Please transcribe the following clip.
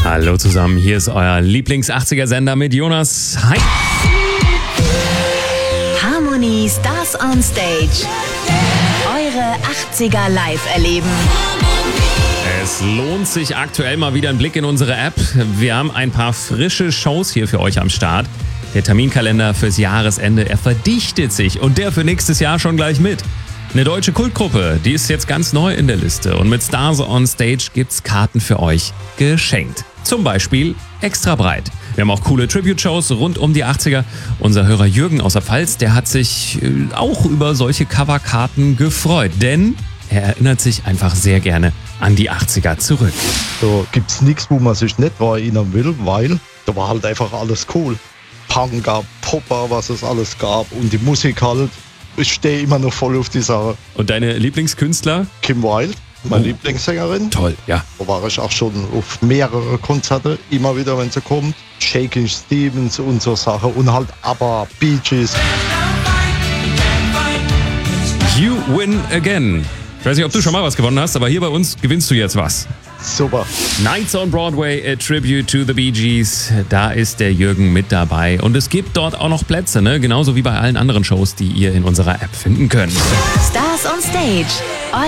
Hallo zusammen, hier ist euer Lieblings-80er-Sender mit Jonas. Hi! Harmony Stars on Stage. Eure 80er live erleben. Es lohnt sich aktuell mal wieder ein Blick in unsere App. Wir haben ein paar frische Shows hier für euch am Start. Der Terminkalender fürs Jahresende, er verdichtet sich und der für nächstes Jahr schon gleich mit. Eine deutsche Kultgruppe, die ist jetzt ganz neu in der Liste und mit Stars on Stage gibt's Karten für euch geschenkt. Zum Beispiel extra breit. Wir haben auch coole Tribute-Shows rund um die 80er. Unser Hörer Jürgen aus der Pfalz, der hat sich auch über solche Coverkarten gefreut, denn er erinnert sich einfach sehr gerne an die 80er zurück. Da gibt's nichts, wo man sich nicht dran erinnern will, weil da war halt einfach alles cool. Punk gab, Popper, was es alles gab und die Musik halt. Ich stehe immer noch voll auf die Sache. Und deine Lieblingskünstler? Kim Wilde, meine Lieblingssängerin. Toll, ja. Da war ich auch schon auf mehrere Konzerte, immer wieder, wenn sie kommt. Shakin' Stevens und so Sachen und halt ABBA, Bee Gees. You win again. Ich weiß nicht, ob du schon mal was gewonnen hast, aber hier bei uns gewinnst du jetzt was. Super. Nights on Broadway, a tribute to the Bee Gees. Da ist der Jürgen mit dabei. Und es gibt dort auch noch Plätze, ne? Genauso wie bei allen anderen Shows, die ihr in unserer App finden könnt. Stars on Stage.